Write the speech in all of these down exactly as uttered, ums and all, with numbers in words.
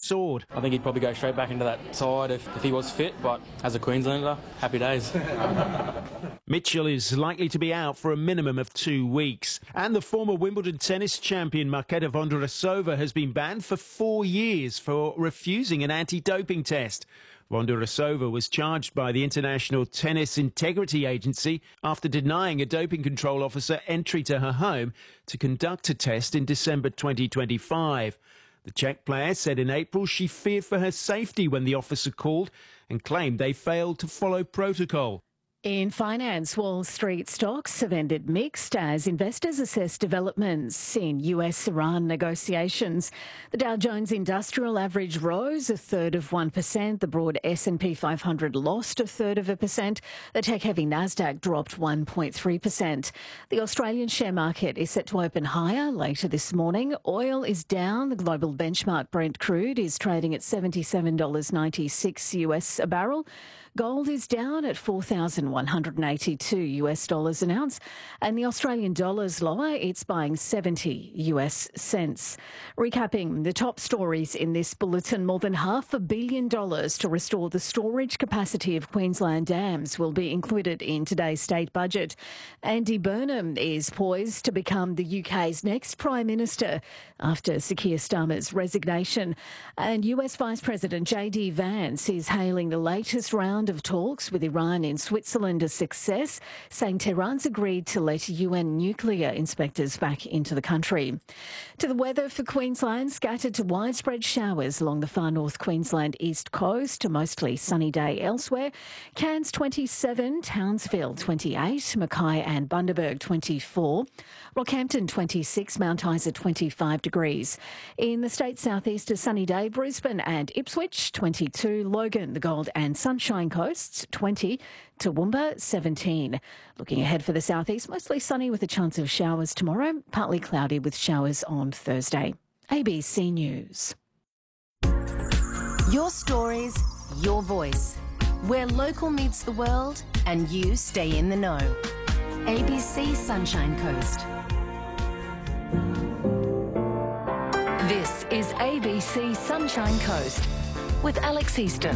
soared. I think he'd probably go straight back into that side if, if he was fit, but as a Queenslander, happy days. Mitchell is likely to be out for a minimum of two weeks. And the former Wimbledon tennis champion Marketa Vondrousova has been banned for four years for refusing an anti-doping test. Vondrousova was charged by the International Tennis Integrity Agency after denying a doping control officer entry to her home to conduct a test in December twenty twenty-five. The Czech player said in April she feared for her safety when the officer called and claimed they failed to follow protocol. In finance, Wall Street stocks have ended mixed as investors assess developments in U S Iran negotiations. The Dow Jones Industrial Average rose a third of one percent. The broad S and P five hundred lost a third of a percent. The tech-heavy Nasdaq dropped one point three percent. The Australian share market is set to open higher later this morning. Oil is down. The global benchmark Brent crude is trading at seventy-seven dollars ninety-six U S a barrel. Gold is down at four thousand one hundred eighty-two U S dollars an ounce, and the Australian dollar's lower. It's buying seventy U S cents. Recapping the top stories in this bulletin, more than half a billion dollars to restore the storage capacity of Queensland dams will be included in today's state budget. Andy Burnham is poised to become the U K's next Prime Minister after Sir Keir Starmer's resignation. And U S Vice President J D Vance is hailing the latest round of talks with Iran in Switzerland a success, saying Tehran's agreed to let U N nuclear inspectors back into the country. To the weather for Queensland, scattered to widespread showers along the far north Queensland east coast, a mostly sunny day elsewhere. Cairns twenty-seven, Townsville twenty-eight, Mackay and Bundaberg twenty-four, Rockhampton twenty-six, Mount Isa twenty-five degrees. In the state southeast, a sunny day, Brisbane and Ipswich twenty-two, Logan, the Gold and Sunshine Coasts twenty, Toowoomba seventeen. Looking ahead for the southeast, mostly sunny with a chance of showers tomorrow, partly cloudy with showers on Thursday. A B C News. Your stories, your voice. Where local meets the world and you stay in the know. A B C Sunshine Coast. This is A B C Sunshine Coast with Alex Easton.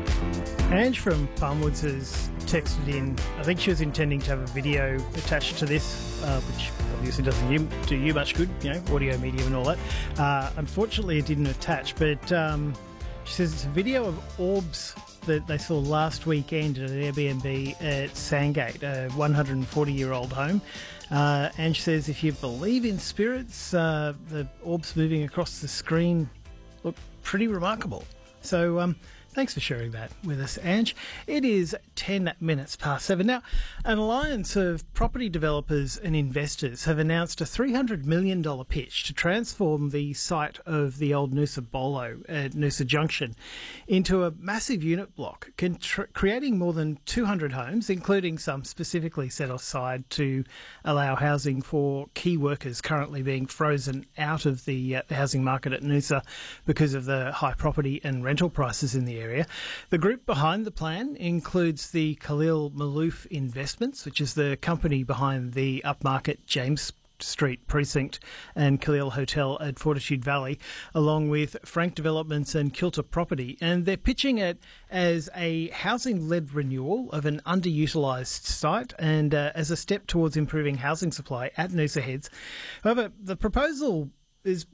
Ange from Palmwoods has texted in. I think she was intending to have a video attached to this, uh, which obviously doesn't you, do you much good, you know, audio medium and all that. Uh, unfortunately, it didn't attach, but um, she says it's a video of orbs that they saw last weekend at an Airbnb at Sandgate, a one hundred forty-year-old home. Uh, and she says if you believe in spirits, uh, the orbs moving across the screen look pretty remarkable. So um, thanks for sharing that with us, Ange. It is ten minutes past seven. Now, an alliance of property developers and investors have announced a three hundred million dollars pitch to transform the site of the old Noosa Bolo at Noosa Junction into a massive unit block, contr- creating more than two hundred homes, including some specifically set aside to allow housing for key workers currently being frozen out of the, uh, the housing market at Noosa because of the high property and rental prices in the area. The group behind the plan includes the Khalil Malouf Investments, which is the company behind the upmarket James Street Precinct and Khalil Hotel at Fortitude Valley, along with Frank Developments and Kilter Property. And they're pitching it as a housing-led renewal of an underutilised site and uh, as a step towards improving housing supply at Noosa Heads. However, the proposal is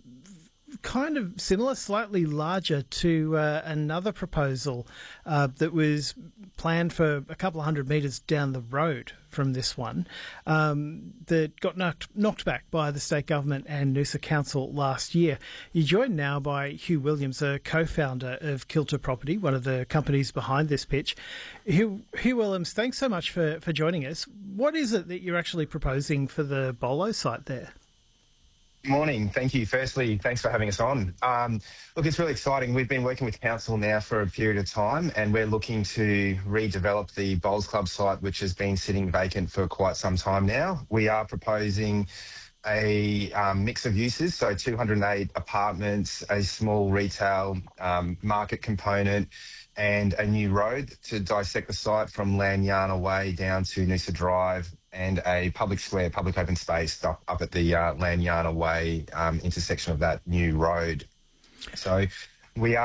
kind of similar, slightly larger to uh, another proposal uh, that was planned for a couple of hundred metres down the road from this one um, that got knocked, knocked back by the state government and Noosa Council last year. You're joined now by Hugh Williams, a co-founder of Kilter Property, one of the companies behind this pitch. Hugh, Hugh Williams, thanks so much for, for joining us. What is it that you're actually proposing for the Bolo site there? Morning. Thank you. Firstly, thanks for having us on. Um, look, it's really exciting. We've been working with Council now for a period of time, and we're looking to redevelop the Bowls Club site, which has been sitting vacant for quite some time now. We are proposing a um, mix of uses, so two hundred eight apartments, a small retail um, market component, and a new road to dissect the site from Lanyana Way down to Noosa Drive, and a public square, public open space up, up at the uh, Lanyana Way um, intersection of that new road. So we are